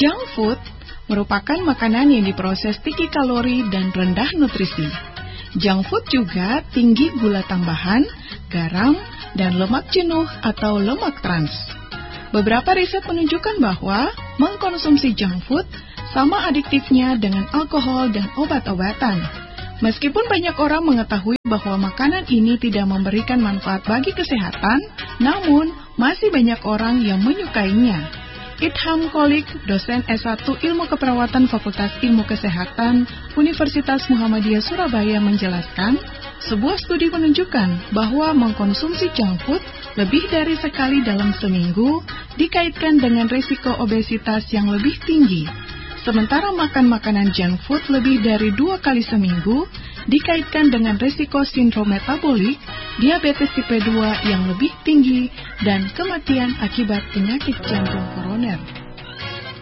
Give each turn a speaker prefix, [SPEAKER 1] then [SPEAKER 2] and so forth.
[SPEAKER 1] Junk food merupakan makanan yang diproses tinggi kalori dan rendah nutrisi. Junk food juga tinggi gula tambahan, garam, dan lemak jenuh atau lemak trans. Beberapa riset menunjukkan bahwa mengkonsumsi junk food sama adiktifnya dengan alkohol dan obat-obatan. Meskipun banyak orang mengetahui bahwa makanan ini tidak memberikan manfaat bagi kesehatan, namun masih banyak orang yang menyukainya. Idham Kholik, dosen S1 Ilmu Keperawatan Fakultas Ilmu Kesehatan Universitas Muhammadiyah Surabaya menjelaskan, sebuah studi menunjukkan bahwa mengkonsumsi junk food lebih dari sekali dalam seminggu dikaitkan dengan risiko obesitas yang lebih tinggi. Sementara makan makanan junk food lebih dari 2 kali seminggu dikaitkan dengan risiko sindrom metabolik, diabetes tipe 2 yang lebih tinggi, dan kematian akibat penyakit jantung koroner.